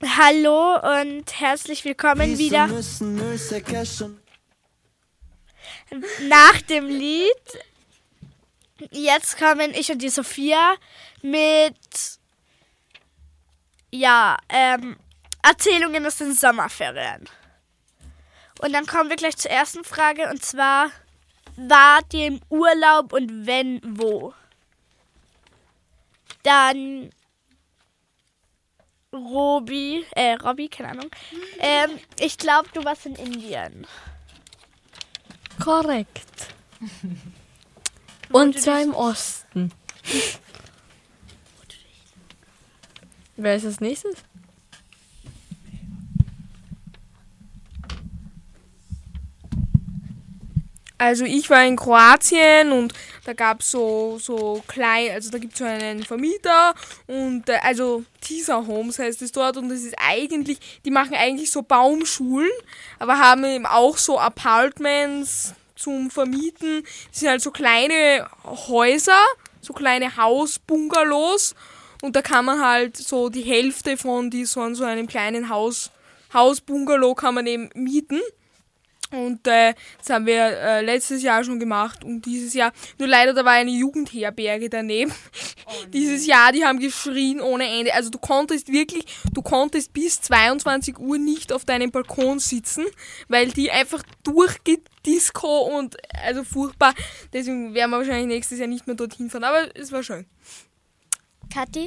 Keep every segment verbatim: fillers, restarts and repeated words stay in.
Hallo und herzlich willkommen wieder nach dem Lied. Jetzt kommen ich und die Sophia mit ja, ähm, Erzählungen aus den Sommerferien. Und dann kommen wir gleich zur ersten Frage, und zwar: Wart ihr im Urlaub und wenn, wo? Dann Robi, äh, Robby, keine Ahnung. Ähm, ich glaube, du warst in Indien. Korrekt. Und zwar im Osten. Wer ist als nächstes? Also ich war in Kroatien und da gab es so, so klein, also da gibt es so einen Vermieter und äh, also Tisa Homes heißt es dort, und das ist eigentlich, die machen eigentlich so Baumschulen, aber haben eben auch so Apartments zum Vermieten. Das sind halt so kleine Häuser, so kleine Hausbungalows, und da kann man halt so die Hälfte von die, so, so einem kleinen Haus, Hausbungalow kann man eben mieten. Und äh, das haben wir äh, letztes Jahr schon gemacht und dieses Jahr. Nur leider, da war eine Jugendherberge daneben. Oh, dieses Jahr, die haben geschrien ohne Ende. Also du konntest wirklich, du konntest bis zweiundzwanzig Uhr nicht auf deinem Balkon sitzen, weil die einfach durchgedisco und also furchtbar. Deswegen werden wir wahrscheinlich nächstes Jahr nicht mehr dorthin fahren. Aber es war schön. Kathi?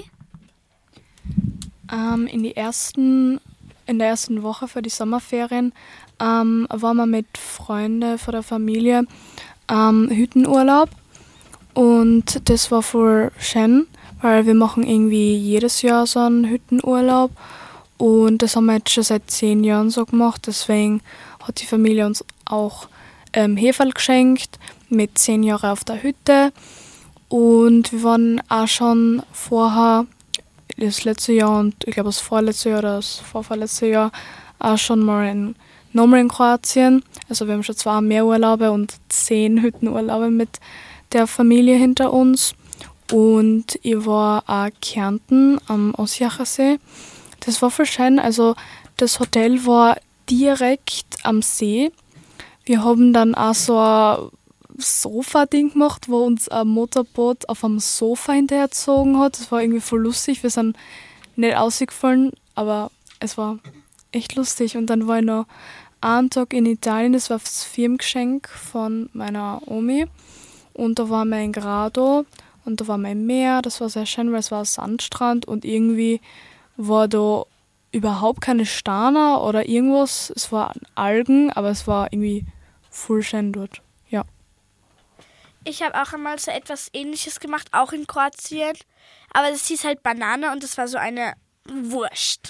Ähm, in, die ersten, in der ersten Woche für die Sommerferien Ähm, waren wir mit Freunden von der Familie ähm, Hüttenurlaub, und das war voll schön, weil wir machen irgendwie jedes Jahr so einen Hüttenurlaub, und das haben wir jetzt schon seit zehn Jahren so gemacht. Deswegen hat die Familie uns auch ähm, Heferl geschenkt mit zehn Jahren auf der Hütte, und wir waren auch schon vorher, das letzte Jahr und ich glaube das vorletzte Jahr oder das vorvorletzte Jahr, auch schon mal in nochmal in Kroatien. Also wir haben schon zwei Meerurlaube und zehn Hüttenurlaube mit der Familie hinter uns. Und ich war auch Kärnten am Osjacher See. Das war voll schön. Also das Hotel war direkt am See. Wir haben dann auch so ein Sofa-Ding gemacht, wo uns ein Motorboot auf einem Sofa hinterhergezogen hat. Das war irgendwie voll lustig. Wir sind nicht ausgefallen, aber es war echt lustig. Und dann war ich noch einen Tag in Italien, das war das Firmengeschenk von meiner Omi, und da waren wir in Grado und da war mein Meer, das war sehr schön, weil es war ein Sandstrand und irgendwie war da überhaupt keine Steine oder irgendwas, es waren Algen, aber es war irgendwie voll schön dort, ja. Ich habe auch einmal so etwas Ähnliches gemacht, auch in Kroatien, aber das hieß halt Banane und das war so eine Wurst.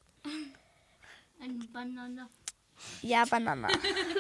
Eine Banane. Ja, Banane.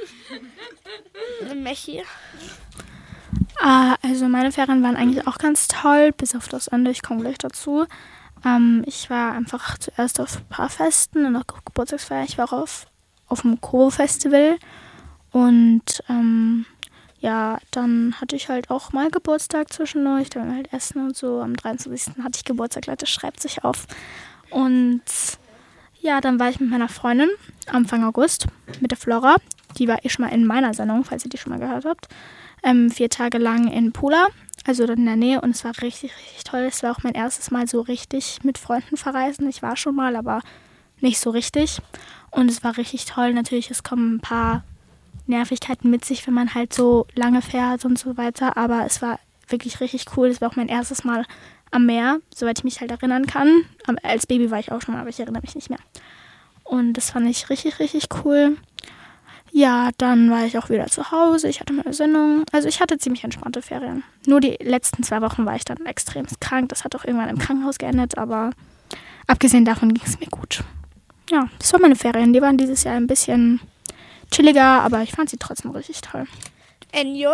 Mechi? Ah, also meine Ferien waren eigentlich auch ganz toll, bis auf das Ende, ich komme gleich dazu. Ähm, ich war einfach zuerst auf ein paar Festen und auf Geburtstagsfeier. Ich war auf, auf dem Co-Festival und ähm, ja, dann hatte ich halt auch mal Geburtstag zwischendurch, dann halt Essen und so. Am dreiundzwanzigsten hatte ich Geburtstag, Leute, schreibt sich auf. Und ja, dann war ich mit meiner Freundin Anfang August mit der Flora. Die war eh schon mal in meiner Sendung, falls ihr die schon mal gehört habt. Ähm, vier Tage lang in Pula, also dort in der Nähe. Und es war richtig, richtig toll. Es war auch mein erstes Mal so richtig mit Freunden verreisen. Ich war schon mal, aber nicht so richtig. Und es war richtig toll. Natürlich, es kommen ein paar Nervigkeiten mit sich, wenn man halt so lange fährt und so weiter. Aber es war wirklich richtig cool. Es war auch mein erstes Mal am Meer, soweit ich mich halt erinnern kann. Als Baby war ich auch schon mal, aber ich erinnere mich nicht mehr. Und das fand ich richtig, richtig cool. Ja, dann war ich auch wieder zu Hause. Ich hatte meine Sendung. Also ich hatte ziemlich entspannte Ferien. Nur die letzten zwei Wochen war ich dann extrem krank. Das hat auch irgendwann im Krankenhaus geendet, aber abgesehen davon ging es mir gut. Ja, das waren meine Ferien. Die waren dieses Jahr ein bisschen chilliger, aber ich fand sie trotzdem richtig toll. Enjo?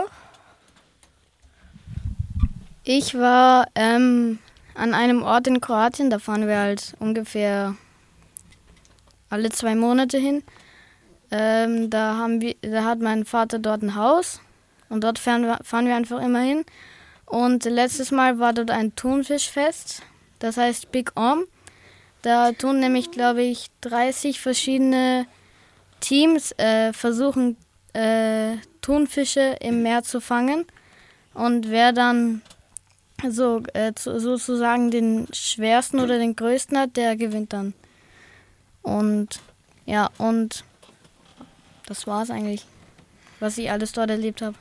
Ich war ähm, an einem Ort in Kroatien, da fahren wir halt ungefähr alle zwei Monate hin. Ähm, da, haben wir, da hat mein Vater dort ein Haus und dort fahren wir, fahren wir einfach immer hin. Und letztes Mal war dort ein Thunfischfest, das heißt Big Om. Da tun nämlich, glaube ich, dreißig verschiedene Teams äh, versuchen, äh, Thunfische im Meer zu fangen. Und wer dann so äh, zu, sozusagen den schwersten oder den größten hat, der gewinnt dann. Und ja, und das war's eigentlich, was ich alles dort erlebt habe.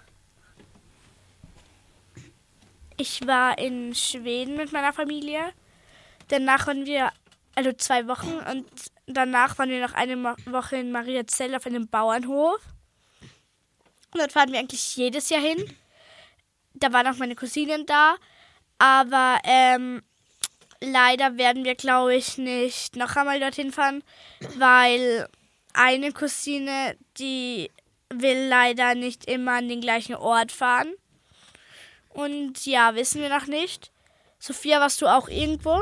Ich war in Schweden mit meiner Familie. Danach waren wir, also zwei Wochen, und danach waren wir noch eine Woche in Mariazell auf einem Bauernhof. Und dort fahren wir eigentlich jedes Jahr hin. Da waren auch meine Cousinen da. Aber ähm, leider werden wir, glaube ich, nicht noch einmal dorthin fahren, weil eine Cousine, die will leider nicht immer an den gleichen Ort fahren. Und ja, wissen wir noch nicht. Sophia, warst du auch irgendwo?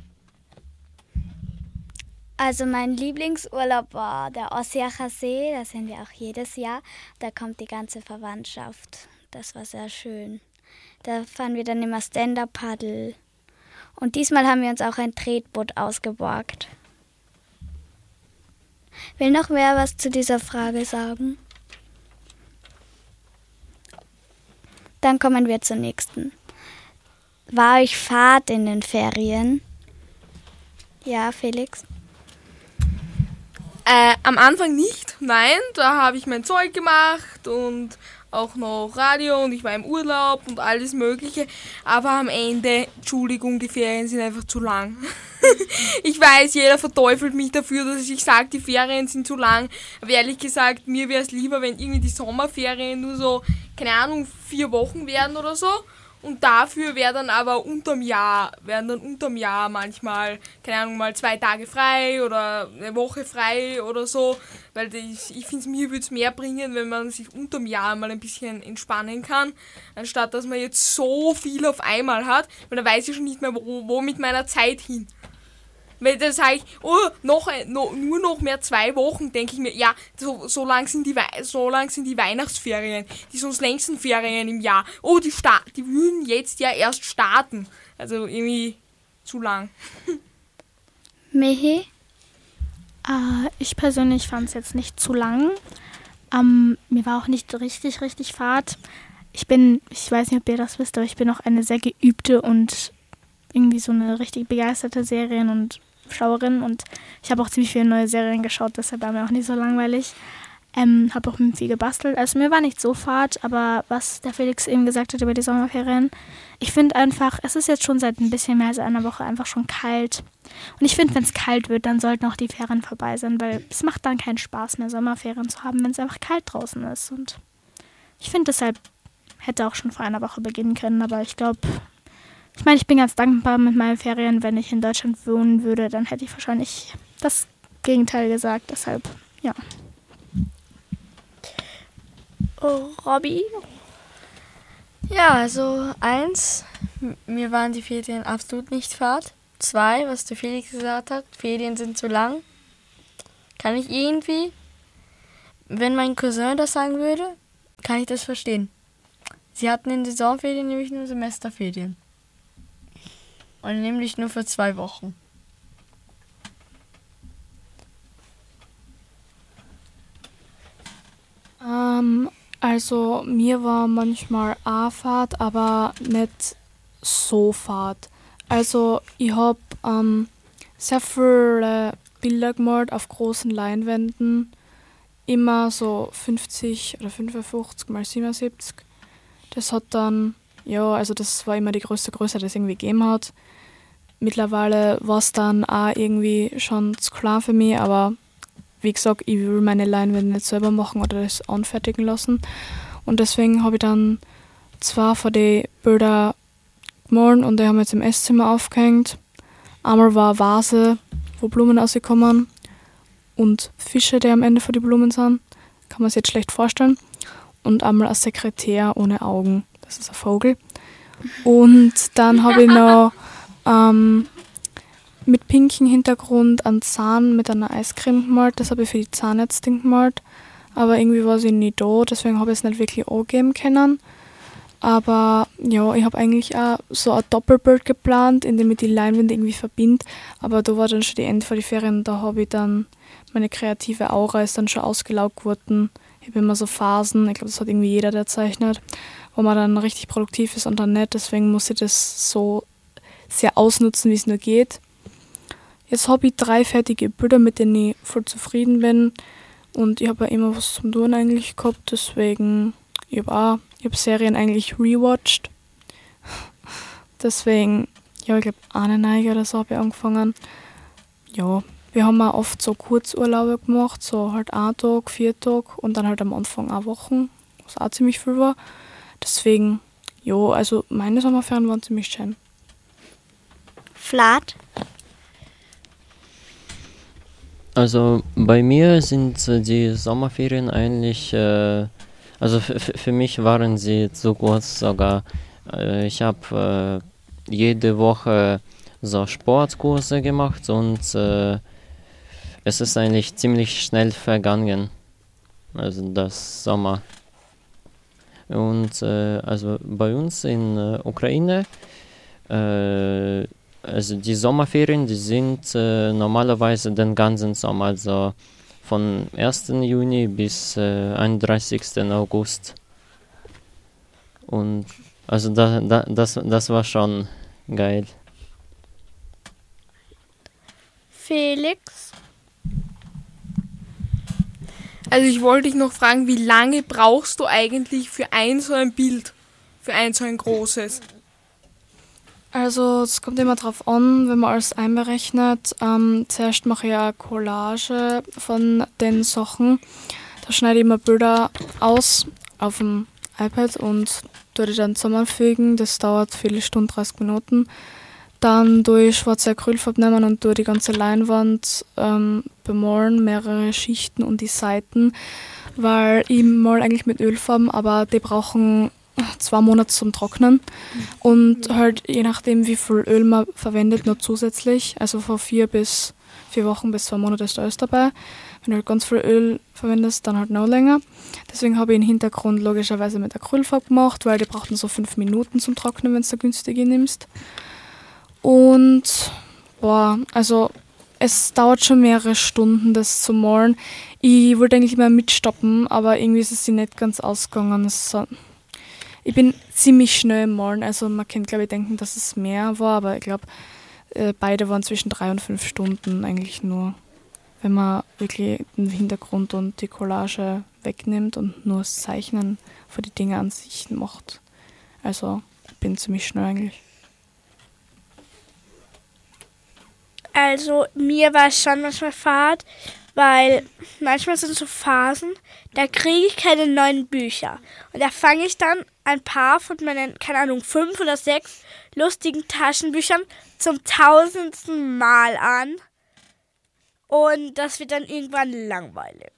Also mein Lieblingsurlaub war der Ossiacher See, da sind wir auch jedes Jahr. Da kommt die ganze Verwandtschaft. Das war sehr schön. Da fahren wir dann immer Stand-Up-Paddle. Und diesmal haben wir uns auch ein Tretboot ausgeborgt. Will noch wer was zu dieser Frage sagen? Dann kommen wir zur nächsten. War euch Fahrt in den Ferien? Ja, Felix? Äh, am Anfang nicht, nein, da habe ich mein Zeug gemacht und auch noch Radio und ich war im Urlaub und alles Mögliche, aber am Ende, Entschuldigung, die Ferien sind einfach zu lang. Ich weiß, jeder verteufelt mich dafür, dass ich sage, die Ferien sind zu lang, aber ehrlich gesagt, mir wäre es lieber, wenn irgendwie die Sommerferien nur so, keine Ahnung, vier Wochen wären oder so. Und dafür wäre dann aber unterm Jahr, werden dann unterm Jahr manchmal, keine Ahnung, mal zwei Tage frei oder eine Woche frei oder so. Weil ich, ich finde, mir würde es mehr bringen, wenn man sich unterm Jahr mal ein bisschen entspannen kann, anstatt dass man jetzt so viel auf einmal hat, weil dann weiß ich schon nicht mehr, wo, wo mit meiner Zeit hin. Weil dann sage ich, oh, noch, no, nur noch mehr zwei Wochen, denke ich mir, ja, so, so lang sind die Wei- so lang sind die Weihnachtsferien, die sonst längsten Ferien im Jahr. Oh, die, sta- die würden jetzt ja erst starten. Also irgendwie zu lang. Michi? Äh, ich persönlich fand es jetzt nicht zu lang. Ähm, mir war auch nicht richtig, richtig Fahrt. Ich bin, ich weiß nicht, ob ihr das wisst, aber ich bin auch eine sehr geübte und irgendwie so eine richtig begeisterte Serien- und Schauerin, und ich habe auch ziemlich viele neue Serien geschaut, deshalb war mir auch nicht so langweilig. Ähm, habe auch viel gebastelt, also mir war nicht so fad, aber was der Felix eben gesagt hat über die Sommerferien, ich finde einfach, es ist jetzt schon seit ein bisschen mehr als einer Woche einfach schon kalt, und ich finde, wenn es kalt wird, dann sollten auch die Ferien vorbei sein, weil es macht dann keinen Spaß mehr, Sommerferien zu haben, wenn es einfach kalt draußen ist, und ich finde, deshalb hätte auch schon vor einer Woche beginnen können, aber ich glaube, Ich meine, ich bin ganz dankbar mit meinen Ferien. Wenn ich in Deutschland wohnen würde, dann hätte ich wahrscheinlich das Gegenteil gesagt. Deshalb, ja. Oh, Robby? Ja, also eins, m- mir waren die Ferien absolut nicht fad. Zwei, was der Felix gesagt hat, Ferien sind zu lang. Kann ich irgendwie, wenn mein Cousin das sagen würde, kann ich das verstehen. Sie hatten in den Saisonferien nämlich nur Semesterferien. Und nämlich nur für zwei Wochen. Ähm, also mir war manchmal auch Fahrt, aber nicht so Fahrt. Also ich habe ähm, sehr viele Bilder gemalt auf großen Leinwänden. Immer so fünfzig oder fünfundfünfzig mal siebenundsiebzig. Das hat dann, ja, also das war immer die größte Größe, die es irgendwie gegeben hat. Mittlerweile war es dann auch irgendwie schon zu klein für mich, aber wie gesagt, ich will meine Leinwände nicht selber machen oder das anfertigen lassen. Und deswegen habe ich dann zwei von den Bildern gemalt und die haben wir jetzt im Esszimmer aufgehängt. Einmal war eine Vase, wo Blumen rauskommen und Fische, die am Ende von den Blumen sind. Kann man sich jetzt schlecht vorstellen. Und einmal ein Sekretär ohne Augen. Das ist ein Vogel. Und dann habe ich noch ähm, mit pinkem Hintergrund einen Zahn mit einer Eiscreme gemalt. Das habe ich für die Zahnärztin gemalt. Aber irgendwie war sie nie da, deswegen habe ich es nicht wirklich angeben können. Aber ja, ich habe eigentlich auch so ein Doppelbild geplant, in dem ich die Leinwände irgendwie verbinde. Aber da war dann schon die Ende von den Ferien, da habe ich dann, meine kreative Aura ist dann schon ausgelaugt geworden. Ich habe immer so Phasen, ich glaube, das hat irgendwie jeder, der zeichnet, wo man dann richtig produktiv ist und dann nicht. Deswegen muss ich das so sehr ausnutzen, wie es nur geht. Jetzt habe ich drei fertige Bilder, mit denen ich voll zufrieden bin. Und ich habe ja immer was zum Tun eigentlich gehabt, deswegen, ich habe auch, ich habe Serien eigentlich rewatcht. Deswegen, ja, ich glaube, eine Neige oder so habe ich angefangen. Ja, wir haben auch oft so Kurzurlaube gemacht, so halt ein Tag, vier Tage und dann halt am Anfang auch Wochen, was auch ziemlich viel war. Deswegen, ja, also meine Sommerferien waren ziemlich schön. Vlad? Also bei mir sind äh, die Sommerferien eigentlich, äh, also f- f- für mich waren sie zu kurz sogar. Äh, ich habe äh, jede Woche so Sportkurse gemacht und äh, es ist eigentlich ziemlich schnell vergangen, also das Sommer. Und äh, also bei uns in äh, Ukraine, äh, also die Sommerferien, die sind äh, normalerweise den ganzen Sommer, also von ersten Juni bis äh, einunddreißigsten August. Und also da, da, das, das war schon geil. Felix? Also ich wollte dich noch fragen, wie lange brauchst du eigentlich für ein so ein Bild? Für ein so ein großes? Also es kommt immer drauf an, wenn man alles einberechnet. Ähm, zuerst mache ich eine Collage von den Sachen. Da schneide ich immer Bilder aus auf dem iPad und tue die dann zusammenfügen. Das dauert viele Stunden, dreißig Minuten. Dann tue ich schwarze Acrylfarbe nehmen und tue die ganze Leinwand ähm, bemalen, mehrere Schichten und die Seiten, weil ich mal eigentlich mit Ölfarben, aber die brauchen zwei Monate zum Trocknen und halt je nachdem, wie viel Öl man verwendet, noch zusätzlich, also von vier bis vier Wochen bis zwei Monate ist alles dabei. Wenn du halt ganz viel Öl verwendest, dann halt noch länger. Deswegen habe ich den Hintergrund logischerweise mit Acrylfarbe gemacht, weil die brauchten so fünf Minuten zum Trocknen, wenn du günstige nimmst. Und boah, also es dauert schon mehrere Stunden, das zu malen. Ich wollte eigentlich immer mitstoppen, aber irgendwie ist es sich nicht ganz ausgegangen. Es, ich bin ziemlich schnell im Malen, also man kann glaube ich denken, dass es mehr war, aber ich glaube, äh, beide waren zwischen drei und fünf Stunden eigentlich nur, wenn man wirklich den Hintergrund und die Collage wegnimmt und nur das Zeichnen für die Dinge an sich macht. Also ich bin ziemlich schnell eigentlich. Also mir war es schon manchmal fad, weil manchmal sind so Phasen, da kriege ich keine neuen Bücher. Und da fange ich dann ein paar von meinen, keine Ahnung, fünf oder sechs lustigen Taschenbüchern zum tausendsten Mal an. Und das wird dann irgendwann langweilig.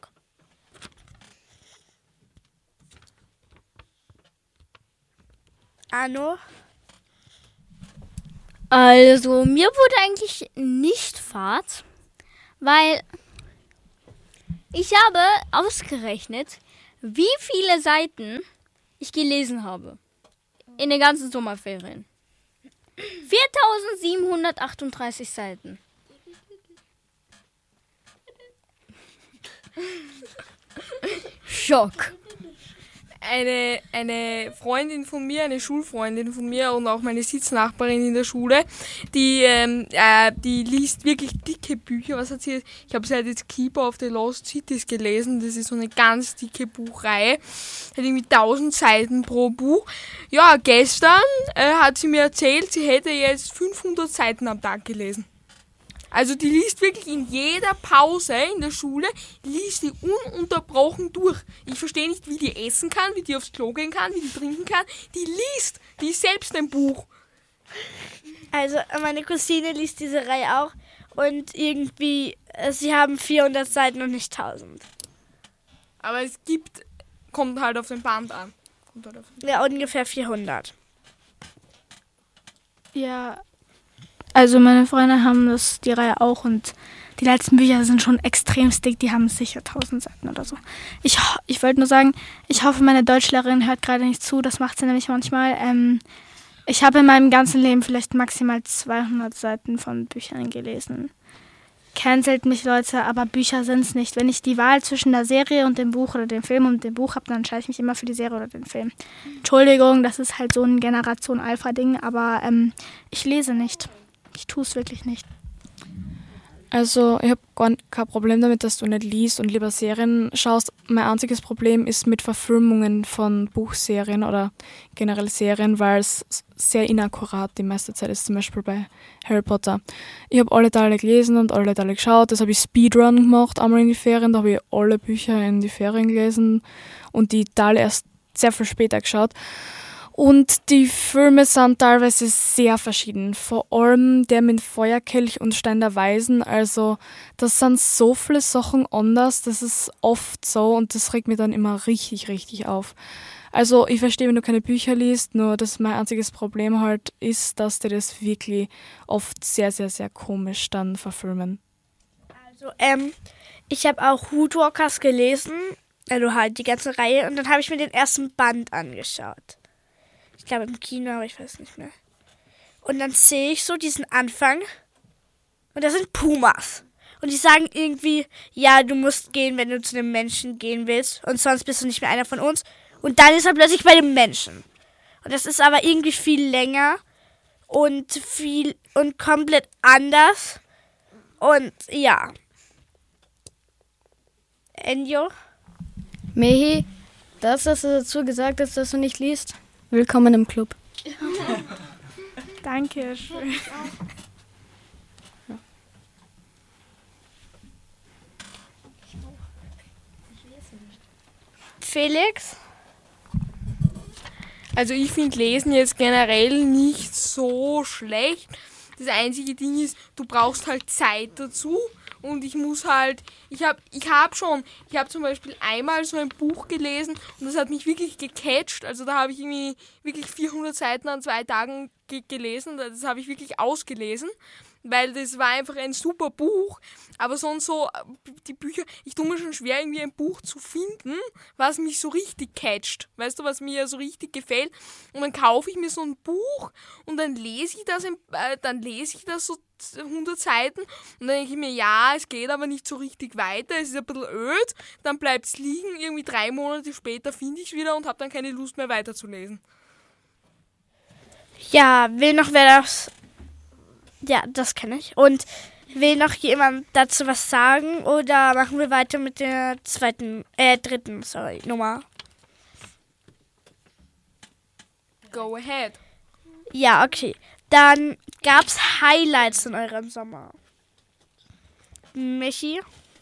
Anno? Also, mir wurde eigentlich nicht fad, weil ich habe ausgerechnet, wie viele Seiten ich gelesen habe in den ganzen Sommerferien. viertausendsiebenhundertachtunddreißig Seiten. Schock. Eine, eine Freundin von mir, eine Schulfreundin von mir und auch meine Sitznachbarin in der Schule, die, ähm, äh, die liest wirklich dicke Bücher. Was hat sie? Ich habe sie halt jetzt Keeper of the Lost Cities gelesen. Das ist so eine ganz dicke Buchreihe. Hat irgendwie tausend Seiten pro Buch. Ja, gestern äh, hat sie mir erzählt, sie hätte jetzt fünfhundert Seiten am Tag gelesen. Also die liest wirklich in jeder Pause in der Schule, liest die ununterbrochen durch. Ich verstehe nicht, wie die essen kann, wie die aufs Klo gehen kann, wie die trinken kann. Die liest, die ist selbst ein Buch. Also meine Cousine liest diese Reihe auch und irgendwie, äh, sie haben vierhundert Seiten und nicht tausend. Aber es gibt, kommt halt auf den Band an. Kommt halt auf den Ja, ungefähr vierhundert. Ja, Also meine Freunde haben das, die Reihe auch und die letzten Bücher sind schon extrem dick, die haben sicher tausend Seiten oder so. Ich, ich wollte nur sagen, ich hoffe, meine Deutschlehrerin hört gerade nicht zu, das macht sie nämlich manchmal. Ähm, ich habe in meinem ganzen Leben vielleicht maximal zweihundert Seiten von Büchern gelesen. Cancelt mich, Leute, aber Bücher sind es nicht. Wenn ich die Wahl zwischen der Serie und dem Buch oder dem Film und dem Buch habe, dann entscheide ich mich immer für die Serie oder den Film. Entschuldigung, das ist halt so ein Generation-Alpha-Ding, aber ähm, ich lese nicht. Ich tue es wirklich nicht. Also ich habe gar kein Problem damit, dass du nicht liest und lieber Serien schaust. Mein einziges Problem ist mit Verfilmungen von Buchserien oder generell Serien, weil es sehr inakkurat die meiste Zeit ist, zum Beispiel bei Harry Potter. Ich habe alle Teile gelesen und alle Teile geschaut, das habe ich Speedrun gemacht, einmal in die Ferien, da habe ich alle Bücher in die Ferien gelesen und die Teile erst sehr viel später geschaut. Und die Filme sind teilweise sehr verschieden. Vor allem der mit Feuerkelch und Stein der Weisen. Also das sind so viele Sachen anders. Das ist oft so und das regt mich dann immer richtig, richtig auf. Also ich verstehe, wenn du keine Bücher liest, nur dass mein einziges Problem halt ist, dass die das wirklich oft sehr, sehr, sehr komisch dann verfilmen. Also ähm, ich habe auch Hoodwalkers gelesen, also halt die ganze Reihe. Und dann habe ich mir den ersten Band angeschaut. Ich glaube im Kino, aber ich weiß nicht mehr. Und dann sehe ich so diesen Anfang und das sind Pumas. Und die sagen irgendwie, ja, du musst gehen, wenn du zu einem Menschen gehen willst und sonst bist du nicht mehr einer von uns. Und dann ist er plötzlich bei dem Menschen. Und das ist aber irgendwie viel länger und viel und komplett anders. Und ja. Enjo? Mehi, das, was du dazu gesagt hast, dass du nicht liest, willkommen im Club. Danke schön. Felix? Also ich finde Lesen jetzt generell nicht so schlecht. Das einzige Ding ist, du brauchst halt Zeit dazu. Und ich muss halt, ich habe ich hab schon, ich habe zum Beispiel einmal so ein Buch gelesen und das hat mich wirklich gecatcht. Also da habe ich irgendwie wirklich vierhundert Seiten an zwei Tagen ge- gelesen. Das habe ich wirklich ausgelesen, weil das war einfach ein super Buch. Aber sonst so, die Bücher, ich tue mir schon schwer, irgendwie ein Buch zu finden, was mich so richtig catcht. Weißt du, was mir so richtig gefällt? Und dann kaufe ich mir so ein Buch und dann lese ich das, in, äh, dann lese ich das so hundert Seiten und dann denke ich mir, ja, es geht aber nicht so richtig weiter, es ist ein bisschen öd, dann bleibt es liegen, irgendwie drei Monate später finde ich es wieder und habe dann keine Lust mehr weiterzulesen. Ja, will noch wer das... Ja, das kenne ich. Und will noch jemand dazu was sagen oder machen wir weiter mit der zweiten, äh, dritten, sorry, Nummer? Go ahead. Ja, okay. Dann gab's Highlights in eurem Sommer. Michi?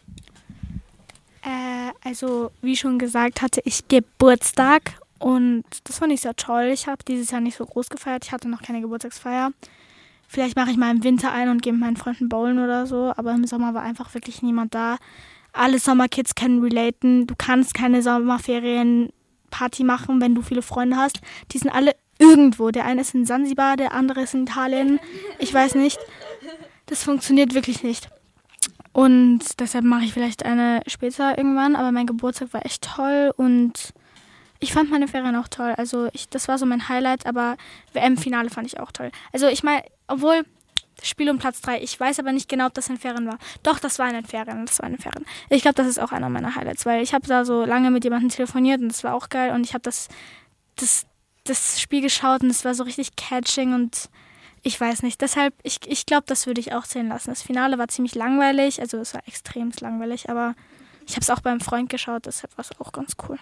Äh, also, wie schon gesagt, hatte ich Geburtstag und das fand ich sehr toll. Ich habe dieses Jahr nicht so groß gefeiert. Ich hatte noch keine Geburtstagsfeier. Vielleicht mache ich mal im Winter ein und gehe mit meinen Freunden bowlen oder so, aber im Sommer war einfach wirklich niemand da. Alle Sommerkids können relaten. Du kannst keine Sommerferienparty machen, wenn du viele Freunde hast. Die sind alle irgendwo. Der eine ist in Sansibar, der andere ist in Italien. Ich weiß nicht. Das funktioniert wirklich nicht. Und deshalb mache ich vielleicht eine später irgendwann. Aber mein Geburtstag war echt toll und ich fand meine Ferien auch toll. Also ich, das war so mein Highlight, aber W M-Finale fand ich auch toll. Also ich meine, obwohl das Spiel um Platz drei, ich weiß aber nicht genau, ob das in Ferien war. Doch, das war in den Ferien, das war in den Ferien. Ich glaube, das ist auch einer meiner Highlights, weil ich habe da so lange mit jemandem telefoniert und das war auch geil und ich habe das, das, das Spiel geschaut und es war so richtig catching und ich weiß nicht. Deshalb, ich, ich glaube, das würde ich auch zählen lassen. Das Finale war ziemlich langweilig, also es war extrem langweilig, aber ich habe es auch beim Freund geschaut, deshalb war es auch ganz cool.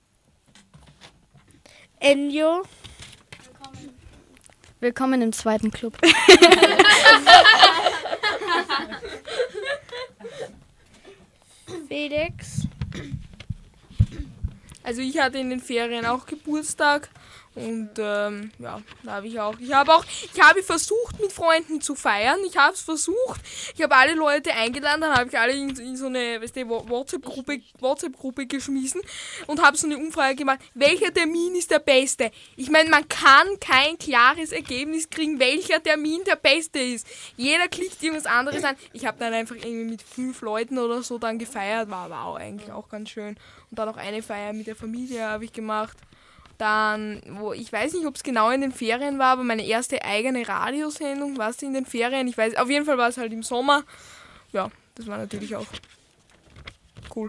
Enjo? Willkommen im zweiten Club. Felix? Also ich hatte in den Ferien auch Geburtstag Und ähm, ja, da habe ich auch. Ich habe auch, ich habe versucht, mit Freunden zu feiern. Ich habe es versucht. Ich habe alle Leute eingeladen, dann habe ich alle in, in so eine, weißt du, WhatsApp-Gruppe, WhatsApp-Gruppe geschmissen und habe so eine Umfrage gemacht. Welcher Termin ist der beste? Ich meine, man kann kein klares Ergebnis kriegen, welcher Termin der beste ist. Jeder klickt irgendwas anderes an. Ich habe dann einfach irgendwie mit fünf Leuten oder so dann gefeiert. War wow, eigentlich auch ganz schön. Und dann auch eine Feier mit der Familie habe ich gemacht. Dann, wo ich weiß nicht, ob es genau in den Ferien war, aber meine erste eigene Radiosendung, war es in den Ferien? Ich weiß, auf jeden Fall war es halt im Sommer. Ja, das war natürlich auch cool.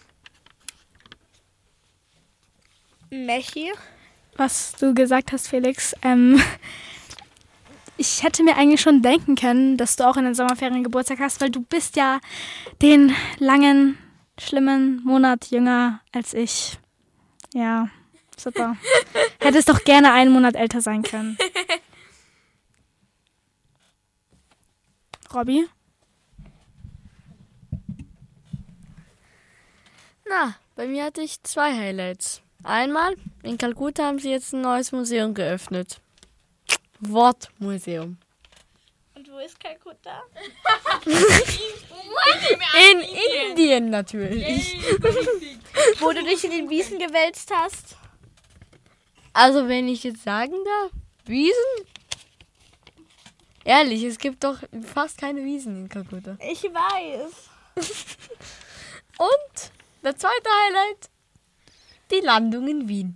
Mechi? Was du gesagt hast, Felix, ähm, ich hätte mir eigentlich schon denken können, dass du auch in den Sommerferien Geburtstag hast, weil du bist ja den langen, schlimmen Monat jünger als ich. Ja. Super. Hättest doch gerne einen Monat älter sein können. Robby? Na, bei mir hatte ich zwei Highlights. Einmal, in Kalkutta haben sie jetzt ein neues Museum geöffnet. Wortmuseum. Und wo ist Kalkutta? In Indien natürlich. Wo du dich in den Wiesen gewälzt hast? Also wenn ich jetzt sagen darf, Wiesen? Ehrlich, es gibt doch fast keine Wiesen in Kalkutta. Ich weiß. Und der zweite Highlight, die Landung in Wien.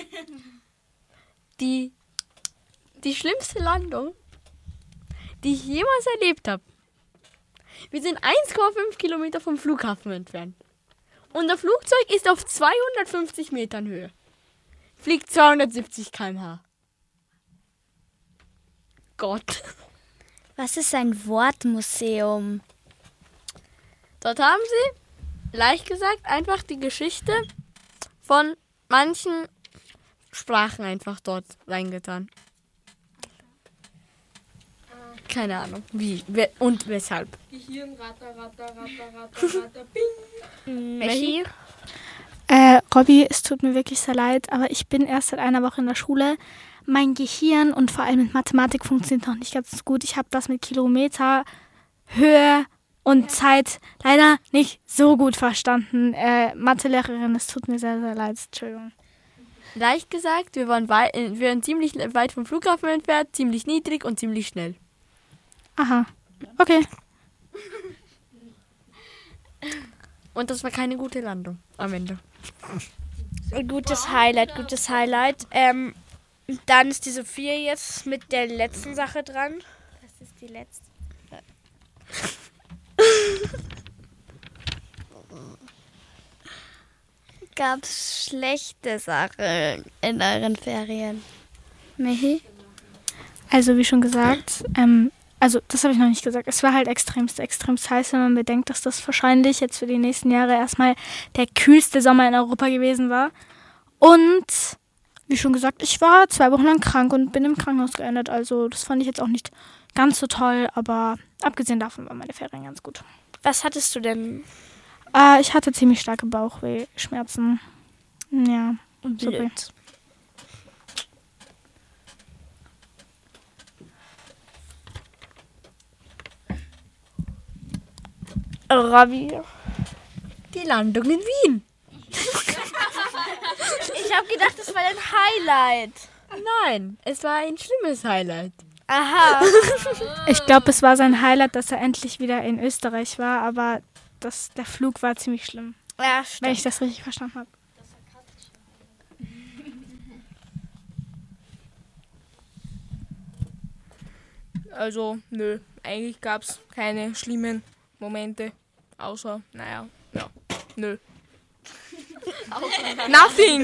Die, die schlimmste Landung, die ich jemals erlebt habe. Wir sind eins Komma fünf Kilometer vom Flughafen entfernt. Und das Flugzeug ist auf zweihundertfünfzig Metern Höhe. Fliegt zweihundertsiebzig Kilometer pro Stunde. Gott. Was ist ein Wortmuseum? Dort haben sie, leicht gesagt, einfach die Geschichte von manchen Sprachen einfach dort reingetan. Keine Ahnung, wie wer, und weshalb. Gehirn, ratter, ratter, ratter, ratter, ratter, bing. Mechi? Äh, Robby, es tut mir wirklich sehr leid, aber ich bin erst seit einer Woche in der Schule. Mein Gehirn und vor allem mit Mathematik funktioniert noch nicht ganz so gut. Ich habe das mit Kilometer, Höhe und Zeit leider nicht so gut verstanden. Äh, Mathelehrerin, es tut mir sehr, sehr leid. Entschuldigung. Leicht gesagt, wir waren, wei- wir waren ziemlich weit vom Flughafen entfernt, ziemlich niedrig und ziemlich schnell. Aha, okay. Und das war keine gute Landung am Ende. Gutes Highlight, gutes Highlight. Ähm, dann ist die Sophia jetzt mit der letzten Sache dran. Was ist die letzte? Gab es schlechte Sachen in euren Ferien? Mehi? Also wie schon gesagt, ähm, also das habe ich noch nicht gesagt, es war halt extremst, extremst heiß, wenn man bedenkt, dass das wahrscheinlich jetzt für die nächsten Jahre erstmal der kühlste Sommer in Europa gewesen war. Und wie schon gesagt, ich war zwei Wochen lang krank und bin im Krankenhaus geendet, also das fand ich jetzt auch nicht ganz so toll, aber abgesehen davon waren meine Ferien ganz gut. Was hattest du denn? Äh, ich hatte ziemlich starke Bauchweh-Schmerzen. Ja, super. Blöd. Robby. Die Landung in Wien. Ich habe gedacht, das war dein Highlight. Nein, es war ein schlimmes Highlight. Aha. Ich glaube, es war sein Highlight, dass er endlich wieder in Österreich war, aber das, der Flug war ziemlich schlimm, Ja, wenn stimmt. ich das richtig verstanden habe. Also, nö, eigentlich gab es keine schlimmen Momente, außer, naja, ja, nö. Nothing!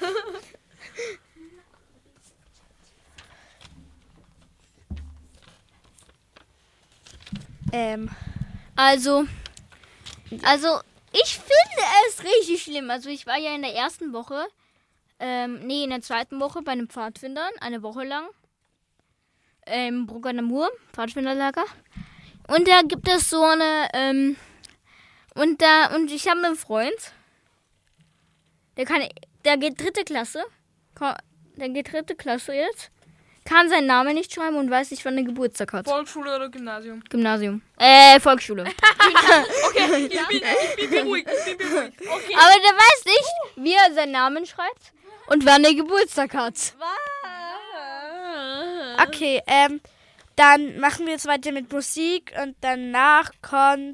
Ähm, Also, also ich finde es richtig schlimm. Also ich war ja in der ersten Woche, ähm, nee, in der zweiten Woche bei den Pfadfindern, eine Woche lang. Im Brucker Namur, Pfadfinderlager. Und da gibt es so eine, ähm, und da, und ich habe einen Freund, der kann, der geht dritte Klasse, ko- der geht dritte Klasse jetzt, kann seinen Namen nicht schreiben und weiß nicht, wann er Geburtstag hat. Volksschule oder Gymnasium? Gymnasium. Äh, Volksschule. Okay, ich bin, ich bin beruhigt, ich bin beruhigt. Okay. Aber der weiß nicht, wie er seinen Namen schreibt und wann er Geburtstag hat. Okay, ähm, dann machen wir jetzt weiter mit Musik und danach kommt...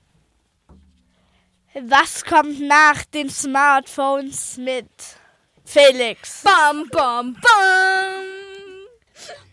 Was kommt nach den Smartphones mit Felix? Bam, bam, bam.